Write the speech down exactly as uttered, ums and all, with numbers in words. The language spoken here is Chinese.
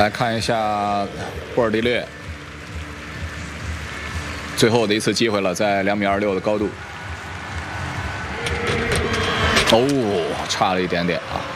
来看一下波尔蒂略最后的一次机会了，在两米二六的高度。哦，差了一点点啊。